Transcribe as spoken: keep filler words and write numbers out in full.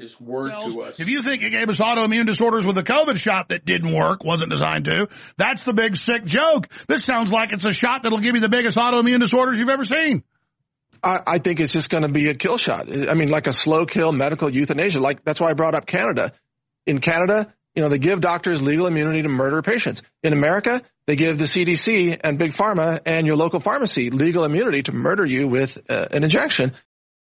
his word to us. If you think it gave us autoimmune disorders with a COVID shot that didn't work, wasn't designed to, that's the big sick joke. This sounds like it's a shot that'll give you the biggest autoimmune disorders you've ever seen. I, I think it's just going to be a kill shot. I mean, like a slow kill, medical euthanasia. Like, that's why I brought up Canada. In Canada, you know, they give doctors legal immunity to murder patients. In America, they give the C D C and Big Pharma and your local pharmacy legal immunity to murder you with uh, an injection.